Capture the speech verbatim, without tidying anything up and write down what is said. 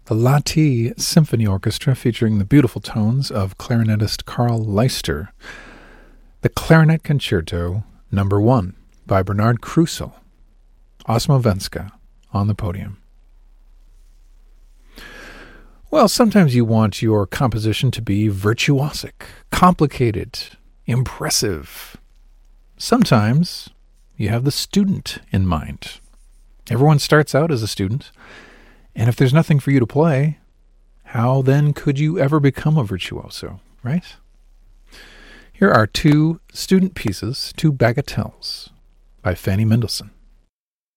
the Lahti Symphony Orchestra featuring the beautiful tones of clarinetist Carl Leister. The Clarinet Concerto Number One by Bernard Krusel. Osmovenska on the podium. Well, sometimes you want your composition to be virtuosic, complicated, impressive. Sometimes you have the student in mind. Everyone starts out as a student, and if there's nothing for you to play, how then could you ever become a virtuoso, right? Here are two student pieces, two bagatelles, by Fanny Mendelssohn.